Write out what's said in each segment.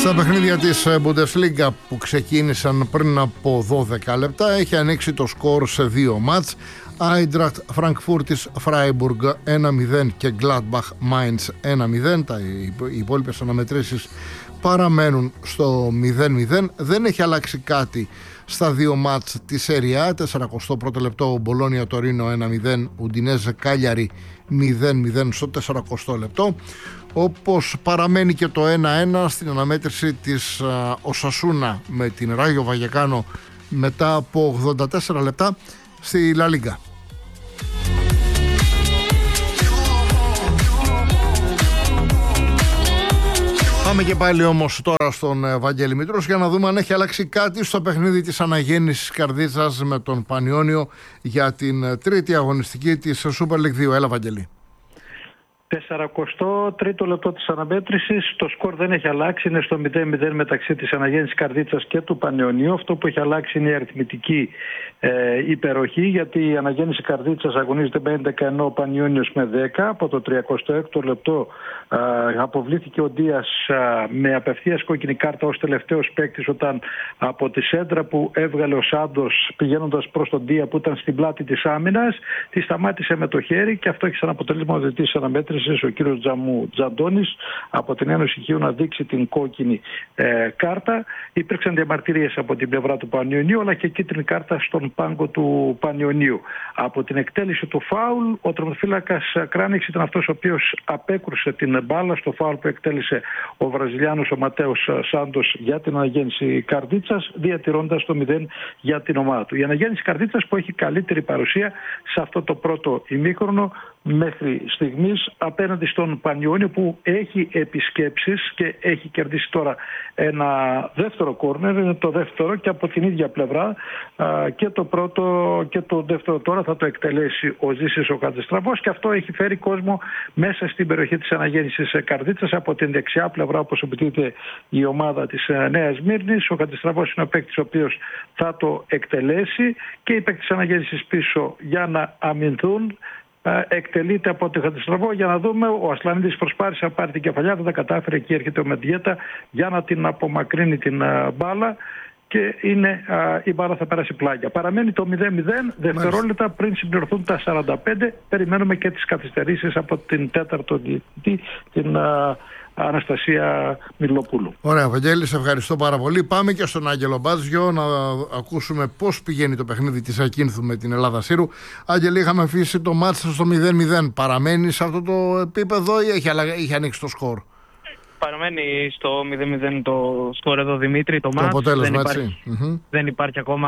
Στα παιχνίδια της Bundesliga που ξεκίνησαν πριν από 12 λεπτά έχει ανοίξει το σκορ σε δύο μάτς. Άιντραχτ Φραγκφούρτης Φράιμπουργκ 1-0 και Gladbach Mainz 1-0. Οι υπόλοιπες αναμετρήσεις παραμένουν στο 0-0. Δεν έχει αλλάξει κάτι στα δύο μάτς της Serie A. 41ο λεπτό Μπολόνια Τωρίνο 1-0, Ουντινέζε Κάλιαρη 0-0 στο 40ο λεπτό. Όπως παραμένει και το 1-1 στην αναμέτρηση της Οσασούνα με την Ράγιο Βαγεκάνο μετά από 84 λεπτά στη Λα Λίγκα. Πάμε και πάλι όμως τώρα στον Βαγγέλη Μητρός για να δούμε αν έχει αλλάξει κάτι στο παιχνίδι της αναγέννησης Καρδίτσας με τον Πανιόνιο για την τρίτη αγωνιστική της Super League 2. Έλα Βαγγέλη. 43ο λεπτό της αναμέτρησης, το σκορ δεν έχει αλλάξει, είναι στο 0-0 μεταξύ της αναγέννησης Καρδίτσας και του Πανιωνίου. Αυτό που έχει αλλάξει είναι η αριθμητική υπεροχή, γιατί η αναγέννηση Καρδίτσας αγωνίζεται με 11 ενώ ο Πανιώνιος με 10. Από το 36ο λεπτό αποβλήθηκε ο Ντίας με απευθείας κόκκινη κάρτα ως τελευταίος παίκτης, όταν από τη σέντρα που έβγαλε ο Σάντος πηγαίνοντας προς τον Ντία που ήταν στην πλάτη της άμυνας, τη σταμάτησε με το χέρι και αυτό έχει σαν αποτέλεσμα ο διαιτητής της αναμέτρησης, ο κύριος Τζαντώνης, από την Ένωση Χίου να δείξει την κόκκινη κάρτα. Υπήρξαν διαμαρτυρίες από την πλευρά του Πανιωνίου, αλλά και κίτρινη κάρτα στον πάγκο του Πανιωνίου. Από την εκτέλεση του φάουλ, ο τερματοφύλακας Κράνιξ ήταν αυτός ο οποίος απέκρουσε την μπάλα στο φάουλ που εκτέλεσε ο Βραζιλιάνος ο Ματέος Σάντος για την αναγέννηση Καρδίτσας, διατηρώντας το 0 για την ομάδα του. Η αναγέννηση Καρδίτσας που έχει καλύτερη παρουσία σε αυτό το πρώτο ημίχρονο μέχρι στιγμής απέναντι στον Πανιόνιο, που έχει επισκέψεις και έχει κερδίσει τώρα ένα δεύτερο κόρνερ, είναι το δεύτερο και από την ίδια πλευρά, και το πρώτο και το δεύτερο τώρα θα το εκτελέσει ο Ζήσης ο Χατζηστραβός, και αυτό έχει φέρει κόσμο μέσα στην περιοχή της αναγέννησης Καρδίτσας. Από την δεξιά πλευρά, όπως επιτίθεται η ομάδα της Νέας Μύρνης, ο Χατζηστραβός είναι ο παίκτης ο οποίος θα το εκτελέσει και οι παίκτες της αναγέννησης πίσω για να αμυνθούν. Εκτελείται από τη Χατζηστραβό, για να δούμε. Ο Ασλανίδης προσπάθησε να πάρει την κεφαλιά, δεν τα κατάφερε. Εκεί έρχεται ο Μεντιέτα για να την απομακρύνει την μπάλα και η μπάλα θα περάσει πλάγια. Παραμένει το 0-0, δευτερόλεπτα πριν συμπληρωθούν τα 45. Περιμένουμε και τις καθυστερήσεις από την τέταρτο διαιτητή, την Αναστασία Μιλοπούλου. Ωραία, Βαγγέλη, σε ευχαριστώ πάρα πολύ. Πάμε και στον Άγγελο Μπάτζιο να ακούσουμε πώς πηγαίνει το παιχνίδι της Ακίνθου με την Ελλάδα Σύρου. Άγγελη, είχαμε αφήσει το μάτς στο 0-0. Παραμένει σε αυτό το επίπεδο ή έχει ανοίξει το σκορ? Παραμένει στο 0-0 το σκορ εδώ, Δημήτρη, το μάτς. αποτέλεσμα, δεν υπάρχει ακόμα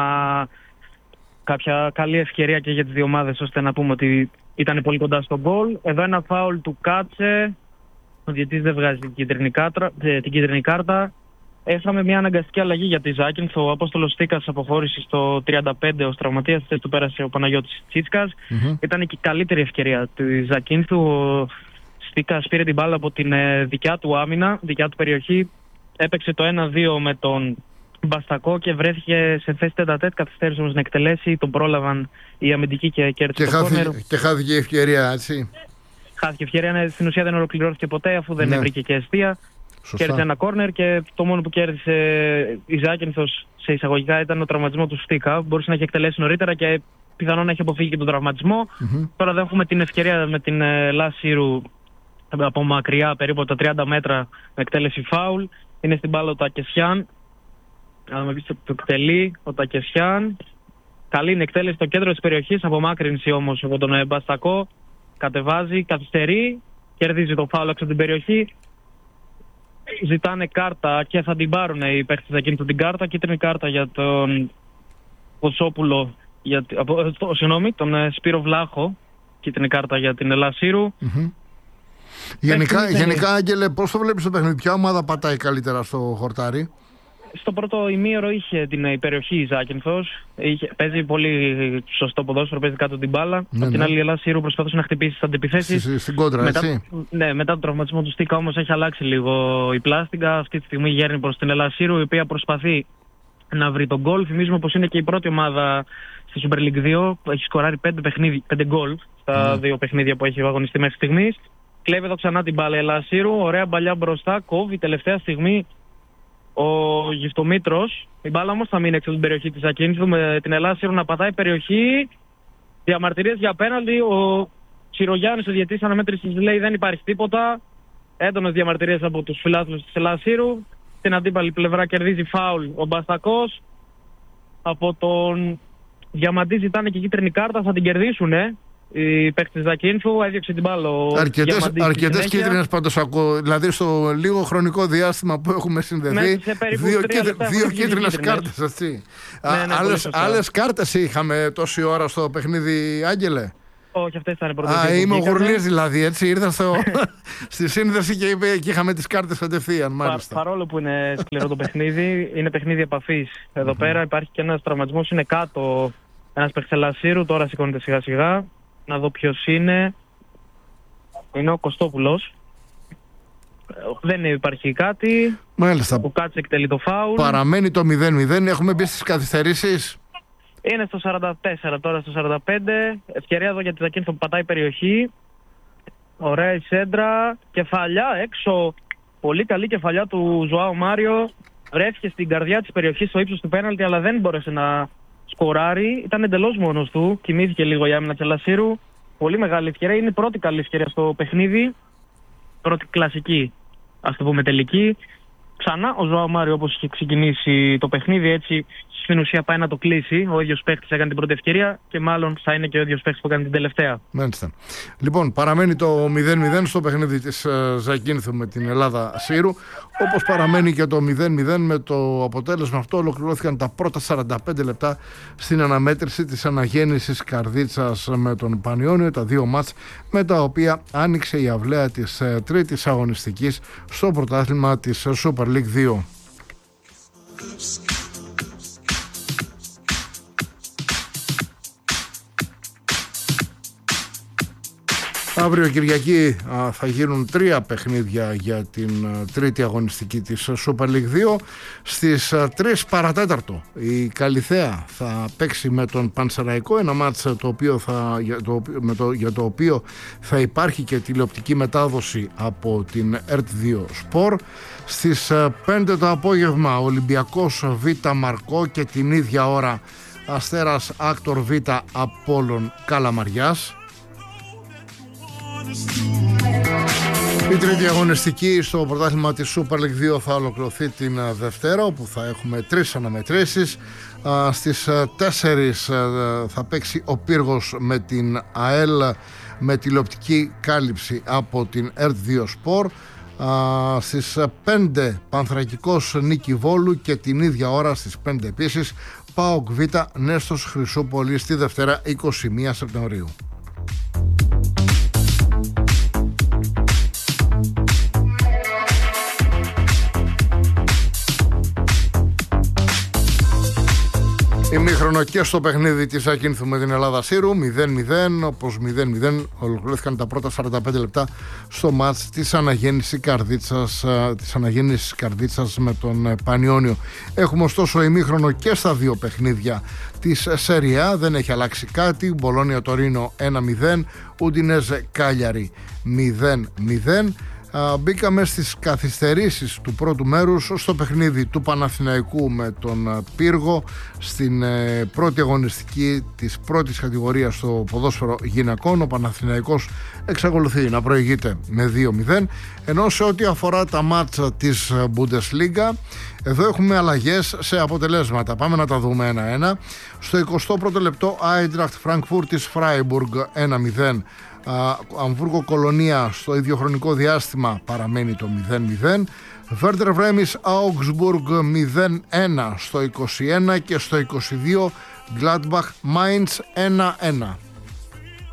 κάποια καλή ευκαιρία και για τις δύο ομάδες ώστε να πούμε ότι ήταν πολύ κοντά στο γκολ. Εδώ ένα φάουλ του Κάτσε. Ο διαιτητής δεν βγάζει την κίτρινη κάρτα. Έχαμε μια αναγκαστική αλλαγή για τη Ζάκινθ. Ο Απόστολος Στίκας αποχώρησε στο 35 ως τραυματίας. Του πέρασε ο Παναγιώτης Τσίτσκας. Ήταν και η καλύτερη ευκαιρία τη Ζάκινθ. Ο Στίκας πήρε την μπάλα από την δικιά του άμυνα, δικιά του περιοχή. Έπαιξε το 1-2 με τον Μπαστακό και βρέθηκε σε θέση τετατέτ. Καθυστέρησε όμως να εκτελέσει. Τον πρόλαβαν οι αμυντικοί και κέρδισε το κόρνερ. Και χάθηκε η ευκαιρία, έτσι. Χάθηκε ευκαιρία, στην ουσία δεν ολοκληρώθηκε ποτέ αφού δεν έβρικε και αιστεία. Κέρδισε ένα κόρνερ και το μόνο που κέρδισε η Ζάκινθος σε εισαγωγικά ήταν ο τραυματισμό του Στίκα. Μπορούσε να έχει εκτελέσει νωρίτερα και πιθανόν να έχει αποφύγει και τον τραυματισμό. Τώρα δεν έχουμε την ευκαιρία με την Λα Σύρου από μακριά, περίπου από τα 30 μέτρα, με εκτέλεση φάουλ. Είναι στην μπάλα ο Τακεσιάν. Αν με πείτε, το εκτελεί ο Τακεσιάν. Καλή είναι εκτέλεση στο κέντρο της περιοχής, απομάκρυνση όμως από τον Μπαστακό. Κατεβάζει, καθυστερεί, κερδίζει το φάουλ έξω από την περιοχή. Ζητάνε κάρτα και θα την πάρουν οι παίκτες εκείνη την κάρτα. Κίτρινη κάρτα για τον Κοτσόπουλο, τον Σπύρο Βλάχο. Κίτρινη κάρτα για την Λα Σύρου. Γενικά, Άγγελε, πώς το βλέπεις το παιχνίδι? Ποια ομάδα πατάει καλύτερα στο χορτάρι? Στο πρώτο ημίωρο είχε την υπεροχή η Ζάκινθος. Παίζει πολύ σωστό ποδόσφαιρο, παίζει κάτω την μπάλα. Απ' την άλλη, η Λα Σύρου προσπαθούσε να χτυπήσει τις αντιπιθέσεις. Στην κόντρα, έτσι. Μετά τον τραυματισμό του Στίκα όμως έχει αλλάξει λίγο η πλάστιγκα. Αυτή τη στιγμή γέρνει προς την Λα Σύρου, η οποία προσπαθεί να βρει τον γκολ. Θυμίζουμε πως είναι και η πρώτη ομάδα στη Super League 2 που έχει σκοράρει 5 γκολ στα δύο παιχνίδια που έχει αγωνιστεί μέχρι στιγμής. Κλέβει εδώ ξανά την μπάλα η Λα Σύρου. Ωραία μπαλιά μπροστά, κόβει τελευταία στιγμή ο Γυφτομήτρος. Η μπάλα όμως θα μείνει έξω από την περιοχή της ακίνητου, με την Ελλάδα Σύρου να πατάει περιοχή. Διαμαρτυρίες για πέναλτι. Ο Τσιρογιάννης, ο διαιτητής αναμέτρησης, λέει δεν υπάρχει τίποτα. Έντονες διαμαρτυρίες από τους φιλάθλους της Ελλάδας Σύρου. Στην αντίπαλη πλευρά κερδίζει φάουλ ο Μπαστακός. Από τον Διαμαντή ζητάνε και κίτρινη κάρτα, θα την κερδίσουν οι παίκτες Ζακίνθου. Έδιωξε την μπάλα ο αρκετές κίτρινες πάντως ακούω. Δηλαδή στο λίγο χρονικό διάστημα που έχουμε συνδεθεί, δύο κίτρινες κάρτες, έτσι. Άλλες κάρτες είχαμε τόση ώρα στο παιχνίδι, Άγγελε? Όχι, αυτές ήταν οι πρώτες. Είμαι ο Γουρλής δηλαδή, έτσι. Ήρθα στη σύνδεση και είχαμε τις κάρτες κατευθείαν, μάλιστα. Παρόλο που είναι σκληρό το παιχνίδι, είναι παιχνίδι επαφής. Εδώ πέρα υπάρχει και ένας τραυματισμός, είναι κάτω ένας παίκτης Σύρου, τώρα σηκώνεται σιγά σιγά. Να δω ποιος είναι. Είναι ο Κωστόπουλος. Δεν υπάρχει κάτι. Μάλιστα. Ο Κάτσε εκτελεί το φάουλ. Παραμένει το 0-0. Έχουμε μπει στις καθυστερήσεις. Είναι στο 44, τώρα στο 45. Ευκαιρία εδώ για τη Ζακίνθο που πατάει περιοχή. Ωραία η σέντρα. Κεφαλιά έξω. Πολύ καλή κεφαλιά του Ζωάο Μάριο. Βρέθηκε στην καρδιά της περιοχής στο ύψος του πέναλτι, αλλά δεν μπόρεσε να σκοράρει. Ήταν εντελώς μόνος του. Κοιμήθηκε λίγο η άμυνα της Ελλάδας Σύρου. Πολύ μεγάλη ευκαιρία. Είναι η πρώτη καλή ευκαιρία στο παιχνίδι. Πρώτη κλασική, ας το πούμε, τελική. Ξανά ο Ζωάο Μάριο, όπως είχε ξεκινήσει το παιχνίδι, έτσι στην ουσία πάει να το κλείσει. Ο ίδιος παίκτης έκανε την πρώτη ευκαιρία και μάλλον θα είναι και ο ίδιος παίκτης που έκανε την τελευταία. Μάλιστα. Λοιπόν, παραμένει το 0-0 στο παιχνίδι της Ζακίνθου με την Ελλάδα Σύρου. Όπως παραμένει και το 0-0 με το αποτέλεσμα αυτό. Ολοκληρώθηκαν τα πρώτα 45 λεπτά στην αναμέτρηση της αναγέννησης Καρδίτσας με τον Πανιόνιο. Τα δύο μάτς με τα οποία άνοιξε η αυλαία της τρίτης αγωνιστικής στο πρωτάθλημα της Super League 2. Αύριο Κυριακή θα γίνουν 3 παιχνίδια για την τρίτη αγωνιστική της Super League 2. Στις 3 παρατέταρτο η Καλιθέα θα παίξει με τον Πανσεραϊκό, ένα μάτς για το οποίο θα υπάρχει και τηλεοπτική μετάδοση από την ΕΡΤ2 Sport. Στις 5 το απόγευμα Ολυμπιακός Β Μαρκό και την ίδια ώρα Αστέρας Άκτορ Β Απόλλων Καλαμαριάς. Η τρίτη αγωνιστική στο πρωτάθλημα της Super League 2 θα ολοκληρωθεί την Δευτέρα, όπου θα έχουμε 3 αναμετρήσεις. Στις 4 θα παίξει ο Πύργος με την ΑΕΛ με τηλεοπτική κάλυψη από την ΕΡΤ2 Sport. Στις 5 Πανθρακικός Νίκη Βόλου και την ίδια ώρα στις 5 επίσης ΠΑΟΚ Β Νέστος Χρυσούπολη στη Δευτέρα 21 Σεπτεμβρίου. Ημίχρονο και στο παιχνίδι της Ακίνθου με την Ελλάδα Σύρου 0-0, όπως 0-0 ολοκληρώθηκαν τα πρώτα 45 λεπτά στο μάτς της αναγέννησης Καρδίτσας με τον Πανιόνιο. Έχουμε ωστόσο ημίχρονο και στα δύο παιχνίδια της Σέρι Α, δεν έχει αλλάξει κάτι. Μπολόνια Τωρίνο 1-0, Ουντινέζε Κάλιαρη 0-0. Μπήκαμε στις καθυστερήσεις του πρώτου μέρους στο παιχνίδι του Παναθηναϊκού με τον Πύργο στην πρώτη αγωνιστική της πρώτης κατηγορίας στο ποδόσφαιρο γυναικών. Ο Παναθηναϊκός εξακολουθεί να προηγείται με 2-0, ενώ σε ό,τι αφορά τα μάτσα της Bundesliga εδώ έχουμε αλλαγές σε αποτελέσματα. Πάμε να τα δούμε ένα-ένα. Στο 21ο λεπτό Άιντραχτ Φραγκφούρτης Φράιμπουργκ 1-0. Αμβούργο Κολονία στο ίδιο χρονικό διάστημα παραμένει το 0-0. Βέρντερ Βρέμις Augsburg 0-1 στο 21 και στο 22 Gladbach Mainz 1-1.